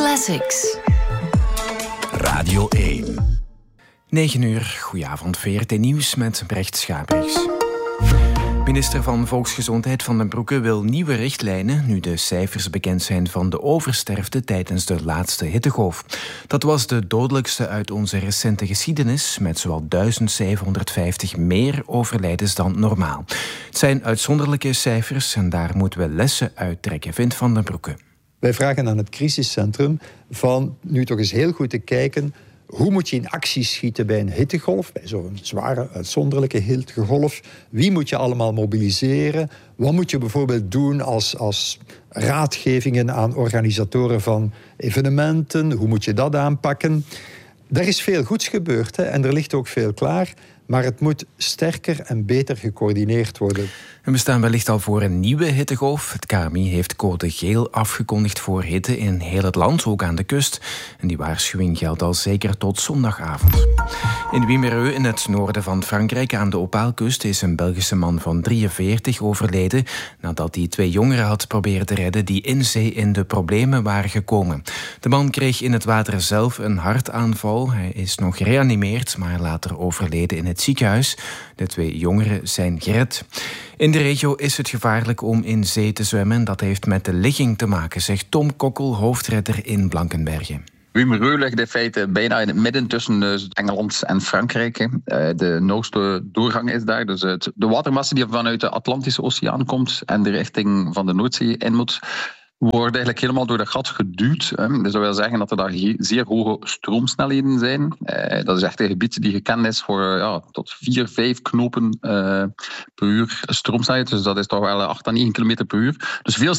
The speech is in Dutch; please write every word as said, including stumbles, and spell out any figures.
Classics. Radio één. negen uur, goedenavond, V R T Nieuws met Brecht Schabriks. Minister van Volksgezondheid Van den Broeke wil nieuwe richtlijnen nu de cijfers bekend zijn van de oversterfte tijdens de laatste hittegolf. Dat was de dodelijkste uit onze recente geschiedenis, met zowel duizend zevenhonderdvijftig meer overlijdens dan normaal. Het zijn uitzonderlijke cijfers en daar moeten we lessen uit trekken, vindt Van den Broeke. Wij vragen aan het crisiscentrum van nu toch eens heel goed te kijken: hoe moet je in actie schieten bij een hittegolf, bij zo'n zware, uitzonderlijke hittegolf? Wie moet je allemaal mobiliseren? Wat moet je bijvoorbeeld doen als, als raadgevingen aan organisatoren van evenementen? Hoe moet je dat aanpakken? Er is veel goeds gebeurd, hè, en er ligt ook veel klaar. Maar het moet sterker en beter gecoördineerd worden. En we staan wellicht al voor een nieuwe hittegolf. Het K M I heeft code geel afgekondigd voor hitte in heel het land, ook aan de kust. En die waarschuwing geldt al zeker tot zondagavond. In Wimereux, in het noorden van Frankrijk, aan de Opaalkust, is een Belgische man van drieënveertig overleden nadat hij twee jongeren had proberen te redden die in zee in de problemen waren gekomen. De man kreeg in het water zelf een hartaanval. Hij is nog gereanimeerd, maar later overleden in het ziekenhuis. De twee jongeren zijn gered. In de regio is het gevaarlijk om in zee te zwemmen. Dat heeft met de ligging te maken, zegt Tom Kokkel, hoofdredder in Blankenberge. Wimereux ligt in feite bijna in het midden tussen Engeland en Frankrijk. De noordste doorgang is daar. Dus de watermassa die vanuit de Atlantische Oceaan komt en de richting van de Noordzee in moet, wordt eigenlijk helemaal door dat gat geduwd. Dat wil zeggen dat er daar zeer hoge stroomsnelheden zijn. Dat is echt een gebied die gekend is voor ja, tot vier, vijf knopen uh, per uur stroomsnelheid. Dus dat is toch wel acht à negen kilometer per uur. Dus veel